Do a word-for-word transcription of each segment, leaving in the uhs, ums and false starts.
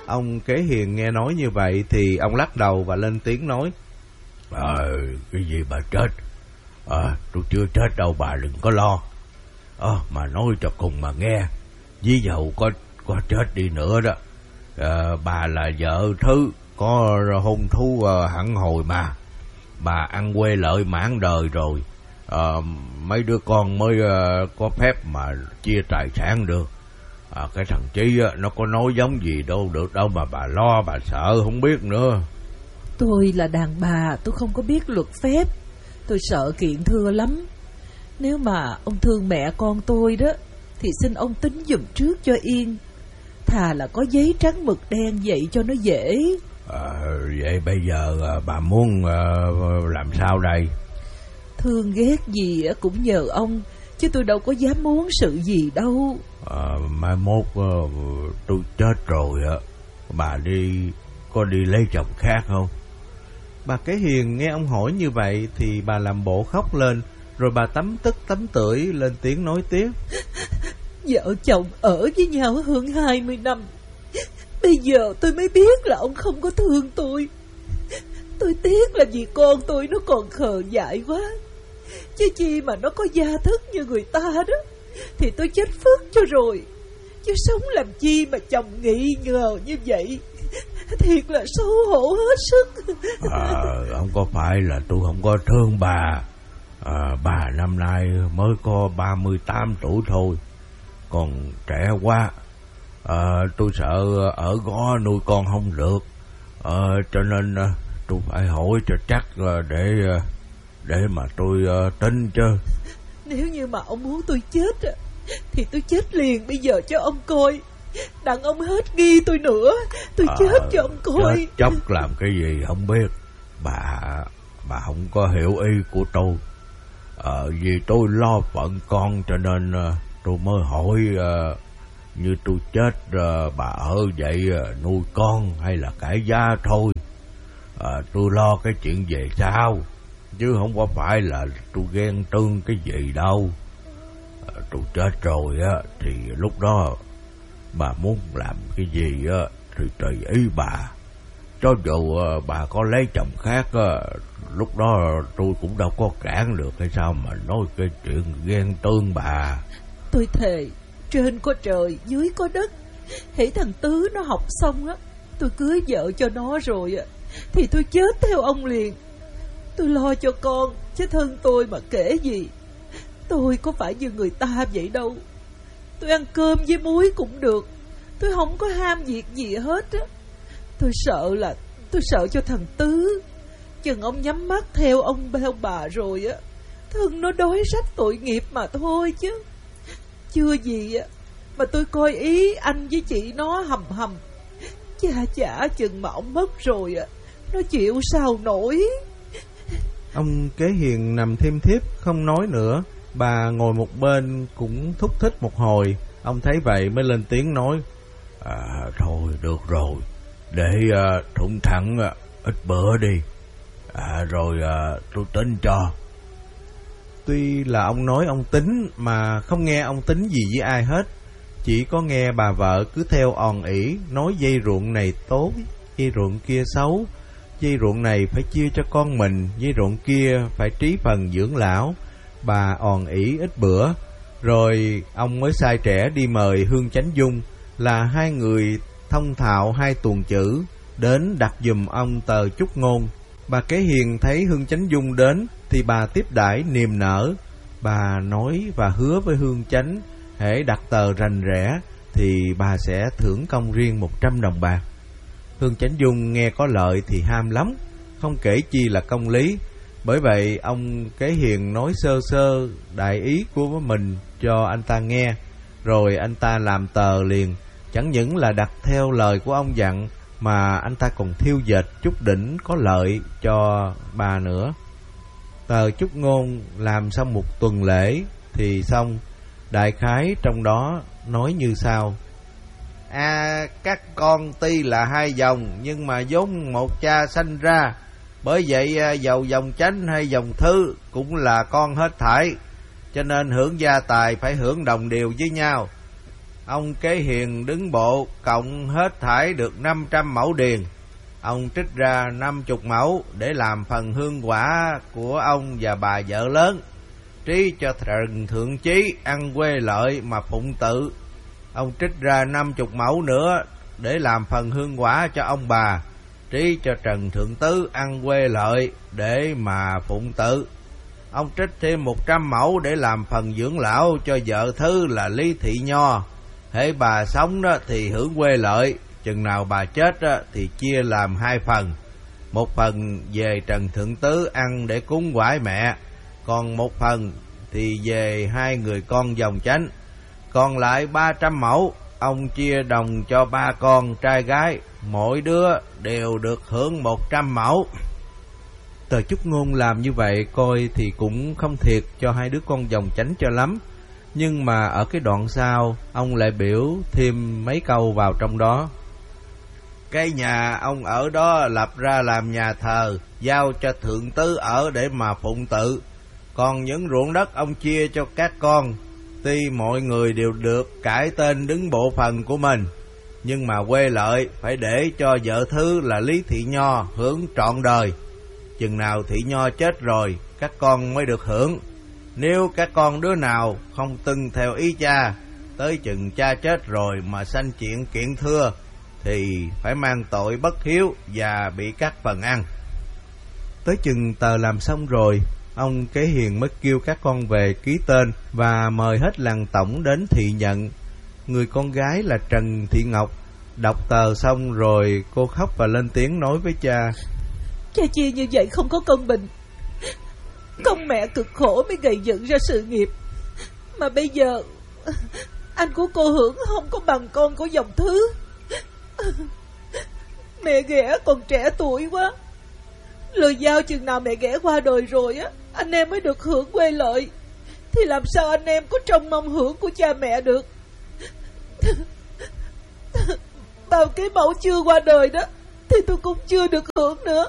Ông Kế Hiền nghe nói như vậy thì ông lắc đầu và lên tiếng nói: Ờ, cái gì bà chết? Ờ, tôi chưa chết đâu, bà đừng có lo. Ờ, mà nói cho cùng mà nghe, ví dụ có có chết đi nữa đó, à, bà là vợ thứ có hôn thú à, hẳn hồi mà. Bà ăn quê lợi mãn đời rồi, à, mấy đứa con mới à, có phép mà chia tài sản được. À, cái thằng Chí á, nó có nói giống gì đâu được đâu mà bà lo, bà sợ không biết nữa. Tôi là đàn bà, tôi không có biết luật phép. Tôi sợ kiện thưa lắm. Nếu mà ông thương mẹ con tôi đó thì xin ông tính giùm trước cho yên. Thà là có giấy trắng mực đen vậy cho nó dễ. À, vậy bây giờ à, bà muốn à, làm sao đây? Thương ghét gì cũng nhờ ông, chứ tôi đâu có dám muốn sự gì đâu. À, mai mốt à, tôi chết rồi á, bà đi có đi lấy chồng khác không? Bà Kế Hiền nghe ông hỏi như vậy thì bà làm bộ khóc lên, rồi bà tấm tức tấm tưởi lên tiếng nói tiếp: Vợ chồng ở với nhau hơn hai mươi năm, bây giờ tôi mới biết là ông không có thương tôi. Tôi tiếc là vì con tôi nó còn khờ dại quá, chứ chi mà nó có gia thức như người ta đó thì tôi chết phước cho rồi. Chứ sống làm chi mà chồng nghi ngờ như vậy, thiệt là xấu hổ hết sức. À, không có phải là tôi không có thương bà. À, bà năm nay mới có ba mươi tám tuổi thôi, còn trẻ quá. À, tôi sợ ở gó nuôi con không được, à, cho nên tôi phải hỏi cho chắc để để mà tôi tính chứ. Nếu như mà ông muốn tôi chết thì tôi chết liền bây giờ cho ông coi. Đặng ông hết nghi tôi nữa, tôi à, chết cho ông coi. Chết chóc làm cái gì không biết. Bà bà không có hiểu ý của tôi. À, vì tôi lo phận con cho nên uh, tôi mới hỏi uh, như tôi chết uh, bà ở vậy uh, nuôi con hay là cải giá thôi. À, tôi lo cái chuyện về sau, chứ không có phải là tôi ghen tương cái gì đâu. À, tôi chết rồi á thì lúc đó bà muốn làm cái gì á thì tùy ý bà. Cho dù uh, bà có lấy chồng khác uh, lúc đó tôi cũng đâu có cản được hay sao mà nói cái chuyện ghen tương bà. Tôi thề trên có trời dưới có đất, hễ thằng Tứ nó học xong á, tôi cưới vợ cho nó rồi á thì tôi chết theo ông liền. Tôi lo cho con chứ thân tôi mà kể gì. Tôi có phải như người ta vậy đâu. Tôi ăn cơm với muối cũng được, tôi không có ham việc gì hết á. Tôi sợ là tôi sợ cho thằng Tứ, chừng ông nhắm mắt theo ông beo bà rồi á, thân nó đói rách tội nghiệp mà thôi chứ. Chưa gì á mà tôi coi ý anh với chị nó hầm hầm. Chà chả chừng mà ông mất rồi á, nó chịu sao nổi. Ông Kế Hiền nằm thêm thiếp không nói nữa. Bà ngồi một bên cũng thúc thích một hồi. Ông thấy vậy mới lên tiếng nói: À thôi được rồi, để uh, thủng thẳng uh, ít bữa đi, à, rồi uh, tôi tính cho. Tuy là ông nói ông tính mà không nghe ông tính gì với ai hết. Chỉ có nghe bà vợ cứ theo òn ỉ nói dây ruộng này tốt, dây ruộng kia xấu, dây ruộng này phải chia cho con mình, dây ruộng kia phải trí phần dưỡng lão. Bà òn ỉ ít bữa, rồi ông mới sai trẻ đi mời Hương Chánh Dung, là hai người thông thạo hai tuồng chữ, đến đặt giùm ông tờ chúc ngôn. Bà Kế Hiền thấy Hương Chánh Dung đến thì bà tiếp đãi niềm nở. Bà nói và hứa với Hương Chánh, hễ đặt tờ rành rẽ thì bà sẽ thưởng công riêng một trăm đồng bạc. Hương Chánh Dung nghe có lợi thì ham lắm, không kể chi là công lý. Bởi vậy ông Kế Hiền nói sơ sơ đại ý của mình cho anh ta nghe, rồi anh ta làm tờ liền. Chẳng những là đặt theo lời của ông dặn, mà anh ta còn thiêu dệt chút đỉnh có lợi cho bà nữa. Tờ chúc ngôn làm xong một tuần lễ thì xong. Đại khái trong đó nói như sau: À, các con tuy là hai dòng, nhưng mà vốn một cha sanh ra, bởi vậy dầu dòng Chánh hay dòng Thư cũng là con hết thảy, cho nên hưởng gia tài phải hưởng đồng đều với nhau. Ông Kế Hiền đứng bộ cộng hết thảy được năm trăm mẫu điền. Ông trích ra năm mươi mẫu để làm phần hương quả của ông và bà vợ lớn, trí cho Trần Thượng Chí ăn quê lợi mà phụng tự. Ông trích ra năm mươi mẫu nữa để làm phần hương quả cho ông bà, trí cho Trần Thượng Tứ ăn quê lợi để mà phụng tự. Ông trích thêm một trăm mẫu để làm phần dưỡng lão cho vợ thứ là Lý Thị Nho. Hễ bà sống đó thì hưởng quê lợi, chừng nào bà chết đó thì chia làm hai phần. Một phần về Trần Thượng Tứ ăn để cúng quải mẹ, còn một phần thì về hai người con dòng chánh. Còn lại ba trăm mẫu, ông chia đồng cho ba con trai gái, mỗi đứa đều được hưởng một trăm mẫu. Tờ Chúc Ngôn làm như vậy coi thì cũng không thiệt cho hai đứa con dòng chánh cho lắm. Nhưng mà ở cái đoạn sau, ông lại biểu thêm mấy câu vào trong đó. Cái nhà ông ở đó lập ra làm nhà thờ, giao cho Thượng Tứ ở để mà phụng tự. Còn những ruộng đất ông chia cho các con, tuy mọi người đều được cải tên đứng bộ phần của mình, nhưng mà quê lợi phải để cho vợ thứ là Lý Thị Nho hưởng trọn đời. Chừng nào Thị Nho chết rồi, các con mới được hưởng. Nếu các con đứa nào không tuân theo ý cha, tới chừng cha chết rồi mà sanh chuyện kiện thưa, thì phải mang tội bất hiếu và bị cắt phần ăn. Tới chừng tờ làm xong rồi, ông Kế Hiền mới kêu các con về ký tên và mời hết làng tổng đến thị nhận. Người con gái là Trần Thị Ngọc đọc tờ xong rồi cô khóc và lên tiếng nói với cha. Cha chia như vậy không có công bình. Con mẹ cực khổ mới gây dựng ra sự nghiệp, mà bây giờ anh của cô hưởng không có bằng con của dòng Thứ. Mẹ ghẻ còn trẻ tuổi quá, lời giao chừng nào mẹ ghẻ qua đời rồi á, anh em mới được hưởng quê lợi, thì làm sao anh em có trông mong hưởng của cha mẹ được. Bao cái mẫu chưa qua đời đó thì tôi cũng chưa được hưởng nữa.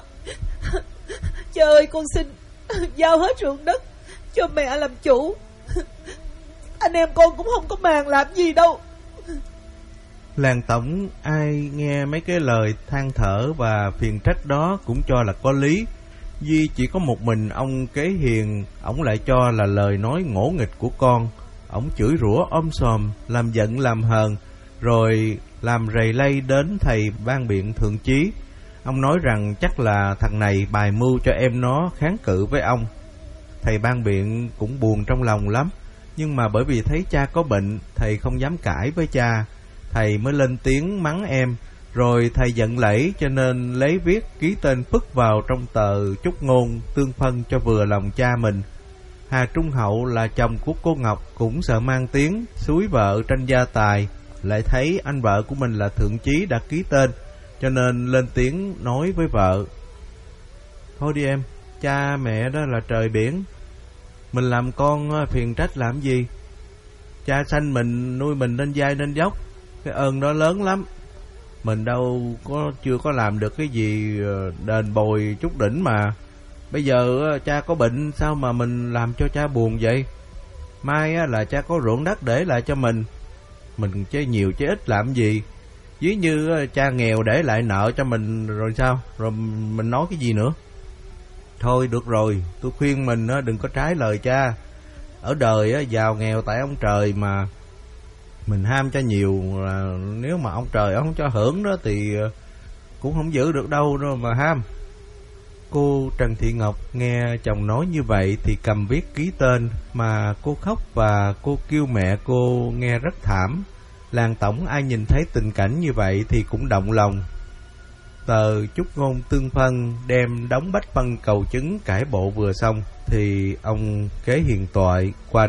Cha ơi, con xin giao hết ruộng đất cho mẹ làm chủ. Anh em con cũng không có màng làm gì đâu. Làng tổng ai nghe mấy cái lời than thở và phiền trách đó cũng cho là có lý. Duy chỉ có một mình ông Kế Hiền, ổng lại cho là lời nói ngỗ nghịch của con. Ổng chửi rủa om sòm, làm giận làm hờn, rồi làm rầy lây đến thầy ban biện Thượng Chí. Ông nói rằng chắc là thằng này bài mưu cho em nó kháng cự với ông. Thầy ban biện cũng buồn trong lòng lắm, nhưng mà bởi vì thấy cha có bệnh, thầy không dám cãi với cha. Thầy mới lên tiếng mắng em, rồi thầy giận lẫy cho nên lấy viết ký tên phức vào trong tờ Chúc Ngôn tương phân cho vừa lòng cha mình. Hà Trung Hậu là chồng của cô Ngọc cũng sợ mang tiếng xúi vợ tranh gia tài, lại thấy anh vợ của mình là Thượng Chí đã ký tên, cho nên lên tiếng nói với vợ. Thôi đi em, cha mẹ đó là trời biển, mình làm con phiền trách làm gì. Cha sanh mình nuôi mình lên vai lên dốc, cái ơn đó lớn lắm. Mình đâu có chưa có làm được cái gì đền bồi chút đỉnh mà. Bây giờ cha có bệnh, sao mà mình làm cho cha buồn vậy? Mai là cha có ruộng đất để lại cho mình, mình chơi nhiều chơi ít làm gì. Ví như cha nghèo để lại nợ cho mình rồi sao? Rồi mình nói cái gì nữa? Thôi được rồi, tôi khuyên mình đừng có trái lời cha. Ở đời giàu nghèo tại ông trời mà. Mình ham cho nhiều, nếu mà ông trời ông không cho hưởng đó thì cũng không giữ được đâu đâu mà ham. Cô Trần Thị Ngọc nghe chồng nói như vậy thì cầm viết ký tên, mà cô khóc và cô kêu mẹ cô nghe rất thảm. Làng tổng ai nhìn thấy tình cảnh như vậy thì cũng động lòng. Tờ Chúc Ngôn tương phân đem đóng bách phân cầu chứng cải bộ vừa xong thì ông Kế Hiền Toại qua